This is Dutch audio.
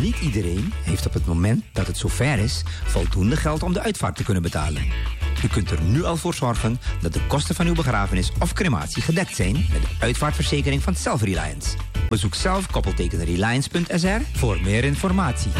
Niet iedereen heeft op het moment dat het zover is voldoende geld om de uitvaart te kunnen betalen. U kunt er nu al voor zorgen dat de kosten van uw begrafenis of crematie gedekt zijn met de uitvaartverzekering van Self-Reliance. Bezoek zelf _reliance.sr voor meer informatie.